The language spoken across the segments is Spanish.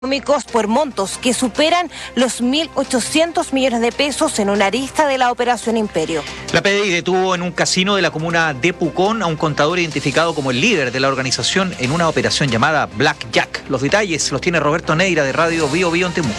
económicos por montos que superan los 1.800 millones de pesos en una arista de la Operación Imperio. La PDI detuvo en un casino de la comuna de Pucón a un contador identificado como el líder de la organización en una operación llamada Black Jack. Los detalles los tiene Roberto Neira de Radio Bio Bio en Temuco.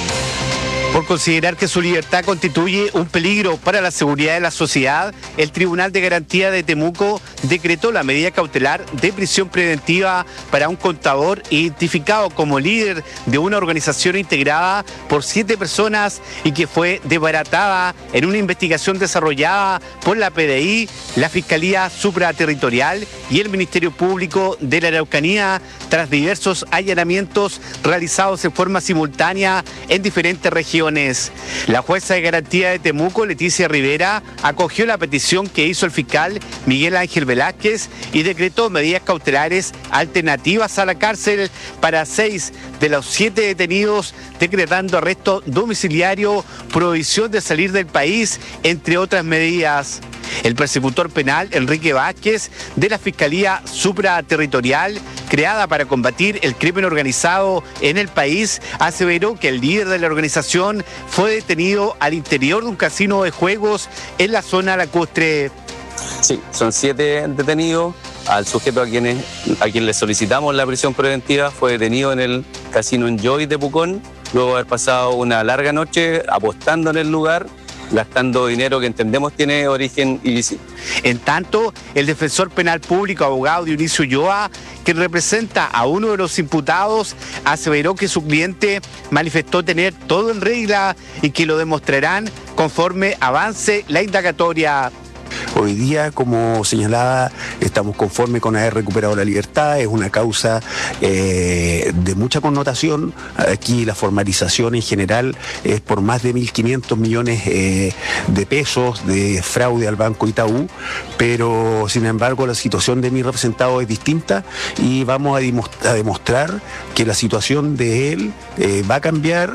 Por considerar que su libertad constituye un peligro para la seguridad de la sociedad, el Tribunal de Garantía de Temuco decretó la medida cautelar de prisión preventiva para un contador identificado como líder de una organización integrada por 7 personas y que fue desbaratada en una investigación desarrollada por la PDI, la Fiscalía Supraterritorial y el Ministerio Público de la Araucanía tras diversos allanamientos realizados en forma simultánea en diferentes regiones. La jueza de garantía de Temuco, Leticia Rivera, acogió la petición que hizo el fiscal Miguel Ángel Velázquez y decretó medidas cautelares alternativas a la cárcel para 6 de los 7 detenidos, decretando arresto domiciliario, prohibición de salir del país, entre otras medidas. El persecutor penal Enrique Vázquez, de la Fiscalía Supraterritorial, creada para combatir el crimen organizado en el país, aseveró que el líder de la organización fue detenido al interior de un casino de juegos en la zona lacustre. Sí, son 7 detenidos. Al sujeto a quien le solicitamos la prisión preventiva fue detenido en el casino Enjoy de Pucón, luego de haber pasado una larga noche apostando en el lugar, gastando dinero que entendemos tiene origen ilícito. En tanto, el defensor penal público, abogado Dionisio Ulloa, que representa a uno de los imputados, aseveró que su cliente manifestó tener todo en regla y que lo demostrarán conforme avance la indagatoria. Hoy día, como señalaba, estamos conformes con haber recuperado la libertad. Es una causa de mucha connotación. Aquí la formalización en general es por más de 1.500 millones de pesos de fraude al Banco Itaú, pero sin embargo la situación de mi representado es distinta y vamos a demostrar que la situación de él va a cambiar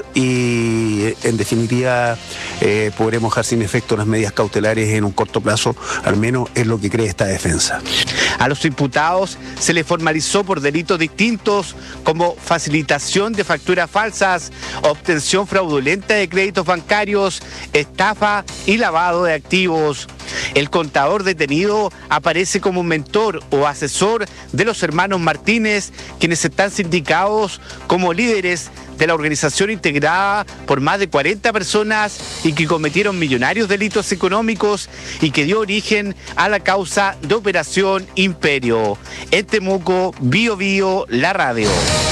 y en definitiva podremos dejar sin efecto las medidas cautelares en un corto plazo. Al menos es lo que cree esta defensa. A los imputados se les formalizó por delitos distintos como facilitación de facturas falsas, obtención fraudulenta de créditos bancarios, estafa y lavado de activos. El contador detenido aparece como mentor o asesor de los hermanos Martínez, quienes están sindicados como líderes de la organización integrada por más de 40 personas y que cometieron millonarios delitos económicos y que dio origen a la causa de Operación Imperio. En Temuco, Bio Bio, la radio.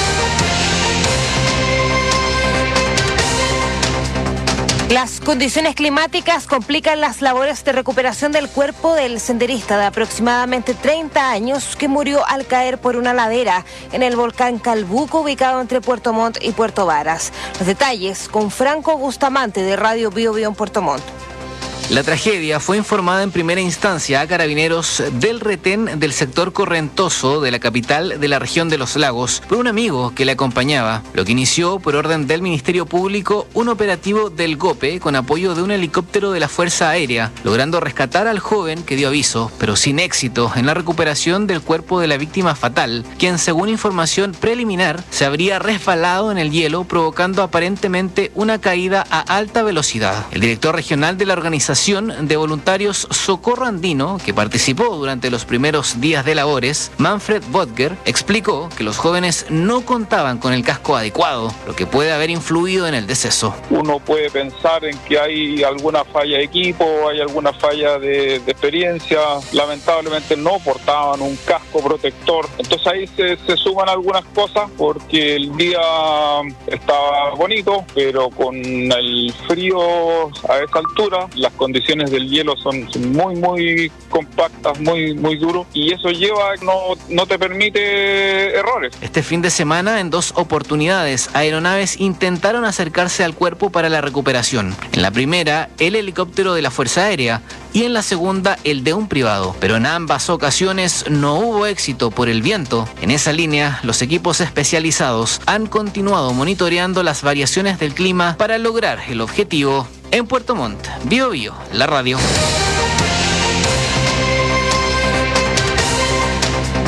Las condiciones climáticas complican las labores de recuperación del cuerpo del senderista de aproximadamente 30 años que murió al caer por una ladera en el volcán Calbuco, ubicado entre Puerto Montt y Puerto Varas. Los detalles con Franco Bustamante de Radio Bio Bio en Puerto Montt. La tragedia fue informada en primera instancia a carabineros del retén del sector Correntoso de la capital de la región de Los Lagos por un amigo que le acompañaba, lo que inició por orden del Ministerio Público un operativo del GOPE con apoyo de un helicóptero de la Fuerza Aérea, logrando rescatar al joven que dio aviso, pero sin éxito en la recuperación del cuerpo de la víctima fatal, quien según información preliminar se habría resbalado en el hielo provocando aparentemente una caída a alta velocidad. El director regional de la organización de voluntarios Socorro Andino, que participó durante los primeros días de labores, Manfred Bodger, explicó que los jóvenes no contaban con el casco adecuado, lo que puede haber influido en el deceso. Uno puede pensar en que hay alguna falla de equipo, hay alguna falla de experiencia. Lamentablemente no portaban un casco protector. Entonces ahí se suman algunas cosas porque el día estaba bonito, pero con el frío a esa altura, las condiciones del hielo son muy compactas, muy duros, y eso no te permite errores. Este fin de semana, en 2 oportunidades, aeronaves intentaron acercarse al cuerpo para la recuperación. En la primera, el helicóptero de la Fuerza Aérea, y en la segunda, el de un privado. Pero en ambas ocasiones no hubo éxito por el viento. En esa línea, los equipos especializados han continuado monitoreando las variaciones del clima para lograr el objetivo. En Puerto Montt, Bio Bio, la radio.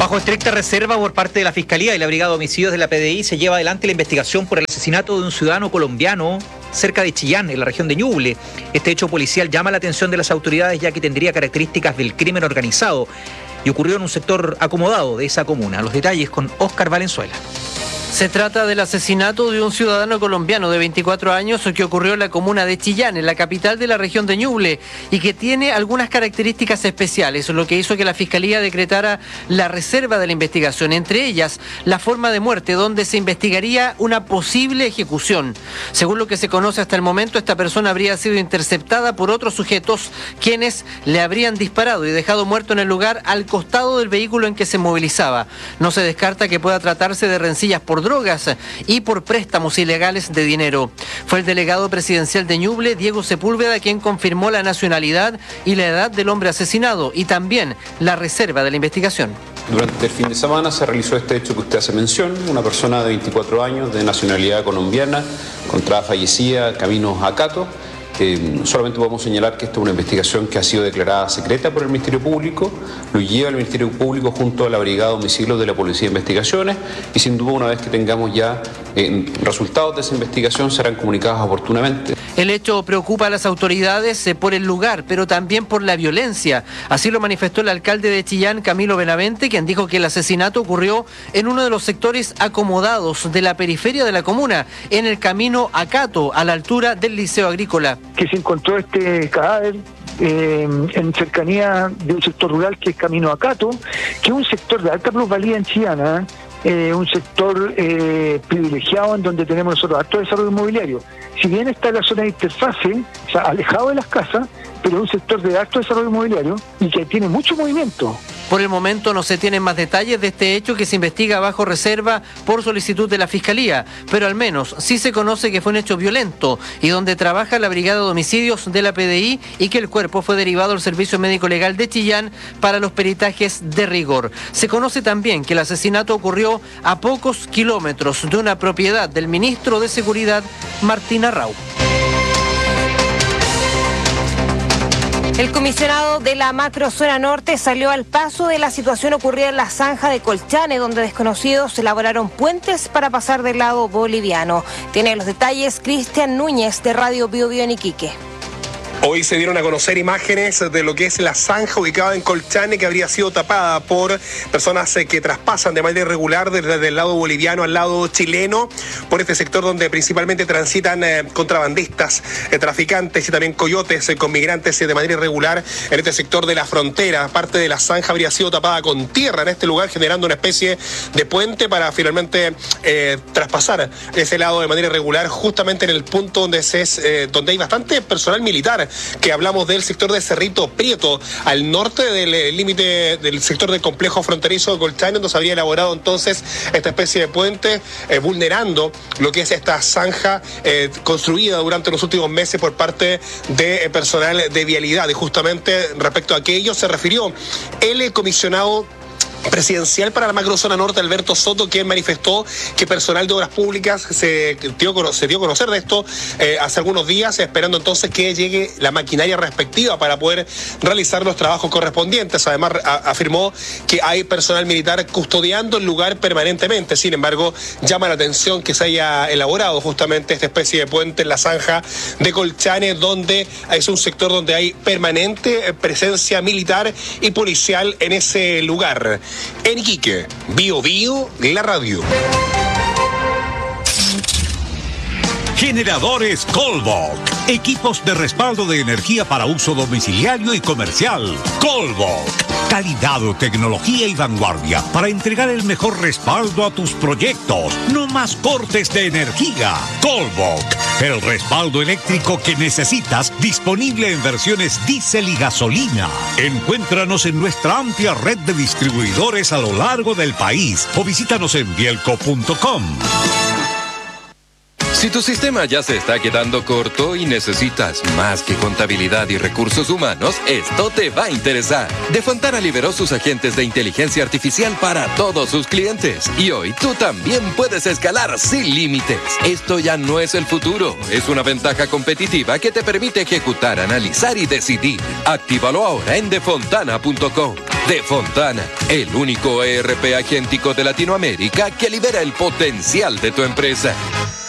Bajo estricta reserva por parte de la Fiscalía y la Brigada de Homicidios de la PDI se lleva adelante la investigación por el asesinato de un ciudadano colombiano cerca de Chillán, en la región de Ñuble. Este hecho policial llama la atención de las autoridades ya que tendría características del crimen organizado y ocurrió en un sector acomodado de esa comuna. Los detalles con Óscar Valenzuela. Se trata del asesinato de un ciudadano colombiano de 24 años que ocurrió en la comuna de Chillán, en la capital de la región de Ñuble, y que tiene algunas características especiales, lo que hizo que la Fiscalía decretara la reserva de la investigación, entre ellas la forma de muerte, donde se investigaría una posible ejecución. Según lo que se conoce hasta el momento, esta persona habría sido interceptada por otros sujetos quienes le habrían disparado y dejado muerto en el lugar al costado del vehículo en que se movilizaba. No se descarta que pueda tratarse de rencillas por drogas y por préstamos ilegales de dinero. Fue el delegado presidencial de Ñuble, Diego Sepúlveda, quien confirmó la nacionalidad y la edad del hombre asesinado y también la reserva de la investigación. Durante el fin de semana se realizó este hecho que usted hace mención, una persona de 24 años de nacionalidad colombiana, encontrada fallecida camino a Cato. Solamente podemos señalar que esta es una investigación que ha sido declarada secreta por el Ministerio Público, lo lleva el Ministerio Público junto a la Brigada de Homicidios de la Policía de Investigaciones y sin duda una vez que tengamos ya resultados de esa investigación serán comunicados oportunamente. El hecho preocupa a las autoridades por el lugar, pero también por la violencia. Así lo manifestó el alcalde de Chillán, Camilo Benavente, quien dijo que el asesinato ocurrió en uno de los sectores acomodados de la periferia de la comuna, en el camino a Cato, a la altura del Liceo Agrícola. Que se encontró este cadáver en cercanía de un sector rural que es Camino a Cato, que es un sector de alta plusvalía en Chillán, un sector privilegiado en donde tenemos nosotros alto desarrollo inmobiliario. Si bien está en la zona de interfase, o sea, alejado de las casas, pero es un sector de alto desarrollo inmobiliario y que tiene mucho movimiento. Por el momento no se tienen más detalles de este hecho que se investiga bajo reserva por solicitud de la Fiscalía, pero al menos sí se conoce que fue un hecho violento y donde trabaja la Brigada de Homicidios de la PDI y que el cuerpo fue derivado al Servicio Médico Legal de Chillán para los peritajes de rigor. Se conoce también que el asesinato ocurrió a pocos kilómetros de una propiedad del ministro de Seguridad, Martín Arrau. El comisionado de la macrozona norte salió al paso de la situación ocurrida en la zanja de Colchane, donde desconocidos elaboraron puentes para pasar del lado boliviano. Tiene los detalles Cristian Núñez de Radio Bio Bio en Iquique. Hoy se dieron a conocer imágenes de lo que es la zanja ubicada en Colchane, que habría sido tapada por personas que traspasan de manera irregular desde el lado boliviano al lado chileno, por este sector donde principalmente transitan contrabandistas, traficantes y también coyotes con migrantes de manera irregular en este sector de la frontera. Parte de la zanja habría sido tapada con tierra en este lugar, generando una especie de puente para finalmente traspasar ese lado de manera irregular, justamente en el punto donde hay bastante personal militar, que hablamos del sector de Cerrito Prieto, al norte del límite del sector del complejo fronterizo de Colchane, donde se habría elaborado entonces esta especie de puente, vulnerando lo que es esta zanja construida durante los últimos meses por parte de personal de vialidad. Y justamente respecto a aquello se refirió el comisionado presidencial para la macrozona norte, Alberto Soto, quien manifestó que personal de obras públicas se dio a conocer de esto hace algunos días, esperando entonces que llegue la maquinaria respectiva para poder realizar los trabajos correspondientes. Además, afirmó que hay personal militar custodiando el lugar permanentemente. Sin embargo, llama la atención que se haya elaborado justamente esta especie de puente en la zanja de Colchane, donde es un sector donde hay permanente presencia militar y policial en ese lugar. En Iquique, Bio Bio, la radio. Generadores Colbok. Equipos de respaldo de energía para uso domiciliario y comercial. Colbok. Calidad, tecnología y vanguardia para entregar el mejor respaldo a tus proyectos. No más cortes de energía. Colbok. El respaldo eléctrico que necesitas, disponible en versiones diésel y gasolina. Encuéntranos en nuestra amplia red de distribuidores a lo largo del país o visítanos en bielco.com. Si tu sistema ya se está quedando corto y necesitas más que contabilidad y recursos humanos, esto te va a interesar. Defontana liberó sus agentes de inteligencia artificial para todos sus clientes. Y hoy tú también puedes escalar sin límites. Esto ya no es el futuro. Es una ventaja competitiva que te permite ejecutar, analizar y decidir. Actívalo ahora en defontana.com. De Fontana, el único ERP agéntico de Latinoamérica que libera el potencial de tu empresa.